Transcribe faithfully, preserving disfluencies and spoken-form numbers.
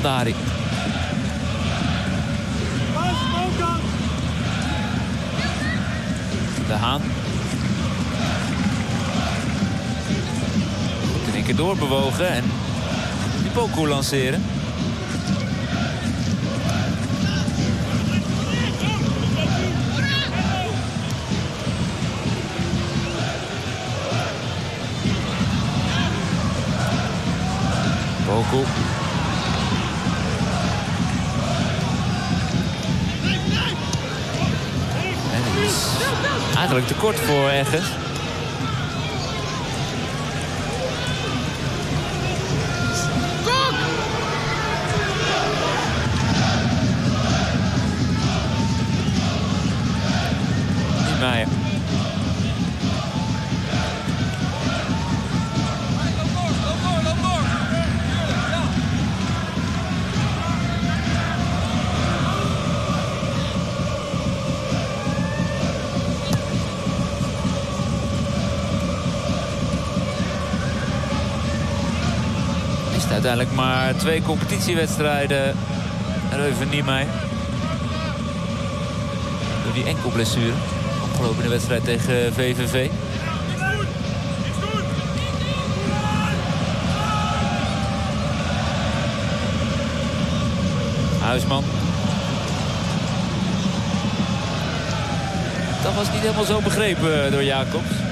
Dari. De Haan. Goed in één keer doorbewogen en die Poku lanceren. Poku. En die is eigenlijk te kort voor Egges. Niemeyer. Uiteindelijk maar twee competitiewedstrijden. Reuven Niemeyer. Door die enkelblessure. Opgelopen in de wedstrijd tegen V V V. Huisman. Dat was niet helemaal zo begrepen door Jacobs.